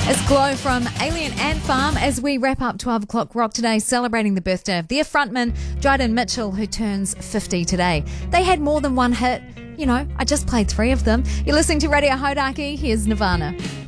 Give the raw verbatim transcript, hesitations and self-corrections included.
It's Glow from Alien Ant Farm as we wrap up twelve o'clock rock today, celebrating the birthday of their frontman, Dryden Mitchell, who turns fifty today. They had more than one hit. You know, I just played three of them. You're listening to Radio Hauraki. Here's Nirvana.